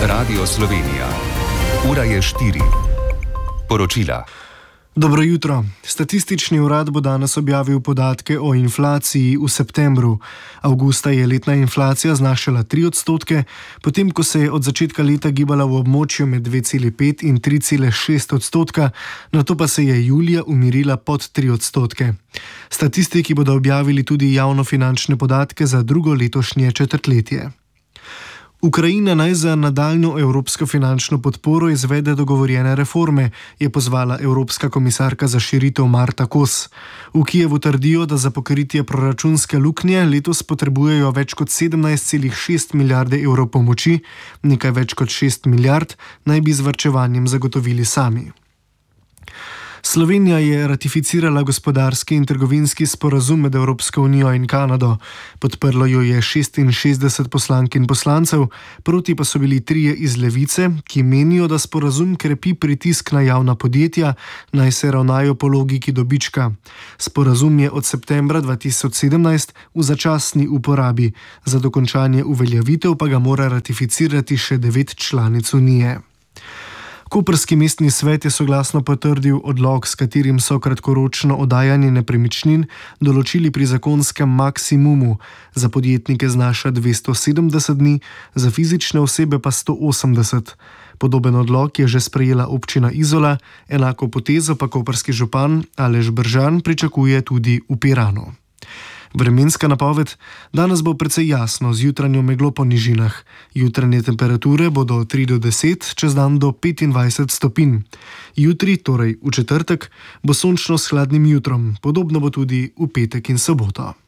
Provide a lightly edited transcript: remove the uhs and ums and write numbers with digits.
Radio Slovenija. Ura je 4. Poročila. Dobro jutro. Statistični urad bo danes objavil podatke o inflaciji v septembru. Avgusta je letna inflacija znašala 3%, potem ko se je od začetka leta gibala v območju med 2,5 in 3,6%, nato pa se je julija umirila pod 3%. Statistiki bodo objavili tudi javnofinančne podatke za drugo letošnje četrtletje. Ukrajina naj za nadaljnjo evropsko finančno podporo izvede dogovorjene reforme, je pozvala Evropska komisarka za širitev Marta Kos. V Kijevu trdijo, da za pokritje proračunske luknje letos potrebujejo več kot 17,6 milijarde evrov pomoči, nekaj več kot 6 milijard naj bi z varčevanjem zagotovili sami. Slovenija je ratificirala gospodarski in trgovinski sporazum med Evropsko unijo in Kanado. Podprlo jo je 66 poslank in poslancev, proti pa so bili 3 iz Levice, ki menijo, da sporazum krepi pritisk na javna podjetja, naj se ravnajo po logiki dobička. Sporazum je od septembra 2017 v začasni uporabi, za dokončanje uveljavitev pa ga mora ratificirati še 9 članic unije. Koprski mestni svet je soglasno potrdil odlok, s katerim so kratkoročno oddajanje nepremičnin določili pri zakonskem maksimumu. Za podjetnike znaša 270 dni, za fizične osebe pa 180. Podoben odlok je že sprejela občina Izola, enako potezo pa koprski župan Aleš Bržan pričakuje tudi v Piranu. Vremenska napoved: danes bo precej jasno z jutranjo meglo po nižinah. Jutranje temperature bodo od 3 do 10, čez dan do 25 stopinj. Jutri, torej v četrtek, bo sončno s hladnim jutrom, podobno bo tudi v petek in soboto.